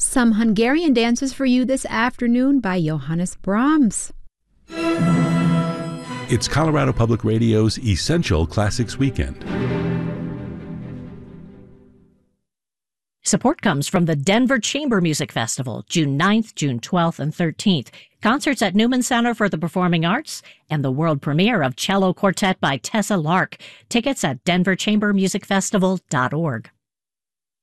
Some Hungarian dances for you this afternoon by Johannes Brahms. It's Colorado Public Radio's Essential Classics Weekend. Support comes from the Denver Chamber Music Festival, June 9th, June 12th, and 13th. Concerts at Newman Center for the Performing Arts and the world premiere of Cello Quartet by Tessa Lark. Tickets at denverchambermusicfestival.org.